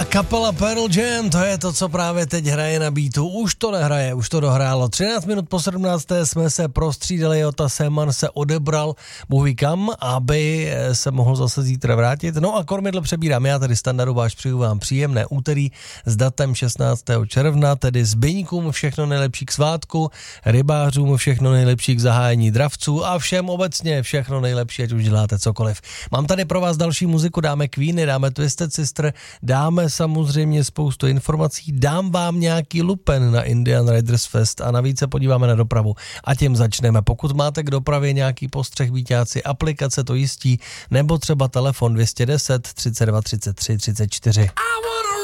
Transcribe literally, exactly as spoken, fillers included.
a kapela Pearl Jam, to je to, co právě teď hraje na beatu. Už to nehraje, už to dohrálo. třináct minut po sedmnácté jsme se prostřídali, Jota Seman se odebral, Bůh ví kam, aby se mohl zase zítra vrátit. No a kormidlo přebírám já, tedy Standardu Váš, přeju vám příjemné úterý s datem šestnáctého června, tedy Zbyňkům všechno nejlepší k svátku, rybářům všechno nejlepší k zahájení dravců a všem obecně všechno nejlepší, ať už děláte cokoliv. Mám tady pro vás další muziku, dáme Queeny, dáme Twisted Sister, dáme samozřejmě spoustu informací, dám vám nějaký lupen na Indian Riders Fest a navíc se podíváme na dopravu. A tím začneme. Pokud máte k dopravě nějaký postřeh, víťáci, aplikace to jistí, nebo třeba telefon dvě stě deset, třicet dva, třicet tři, třicet čtyři.